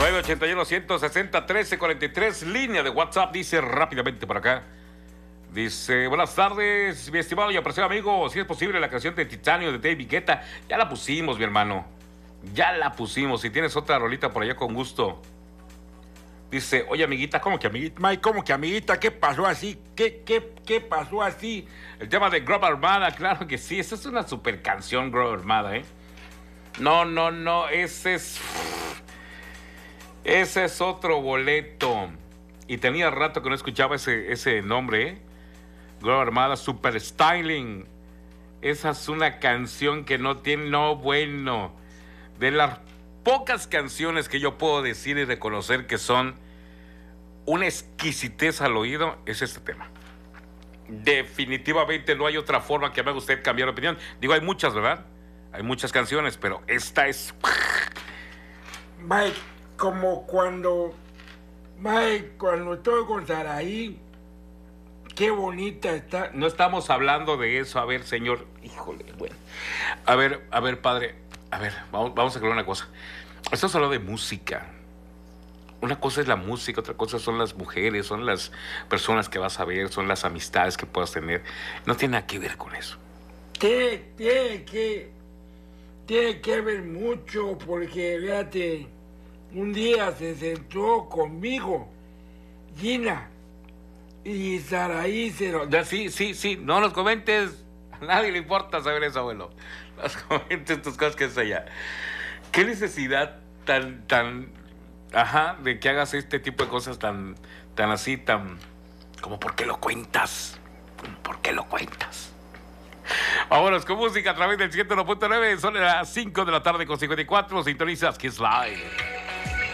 981-160-1343, línea de WhatsApp, dice rápidamente por acá. Dice, buenas tardes, mi estimado y apreciado amigo. Si es posible, la canción de Titanio de David Guetta. Ya la pusimos, mi hermano. Ya la pusimos. Si tienes otra rolita por allá, con gusto. Dice, oye, amiguita, ¿cómo que amiguita? Mike, ¿cómo que amiguita? ¿Qué pasó así? ¿Qué pasó así? El tema de Groove Armada, claro que sí. Esa es una super canción, Groove Armada, ¿eh? No, ese es otro boleto. Y tenía rato que no escuchaba ese nombre, ¿eh? Groove Armada, Super Styling. Esa es una canción que no tiene, no, bueno. De las pocas canciones que yo puedo decir y reconocer que son una exquisitez al oído, es este tema. Definitivamente no hay otra forma que me haga usted cambiar de opinión. Digo, hay muchas, ¿verdad? Hay muchas canciones, pero esta es... Mike, cuando estoy con Saraí, qué bonita está. No estamos hablando de eso. A ver, señor, híjole, bueno. A ver, padre, a ver, vamos a aclarar una cosa. Estamos hablando de música. Una cosa es la música, otra cosa son las mujeres, son las personas que vas a ver, son las amistades que puedas tener. No tiene nada que ver con eso. Tiene que ver mucho, porque fíjate, un día se sentó conmigo Gina y Saraí se lo... Sí, no nos comentes, a nadie le importa saber eso, abuelo. No nos comentes tus cosas que es allá. ¿Qué necesidad tan, de que hagas este tipo de cosas tan así, como por qué lo cuentas? ¿Por qué lo cuentas? Vámonos con música a través del 101.9, son las 5 de la tarde con 54, sintonizas Kiss Live.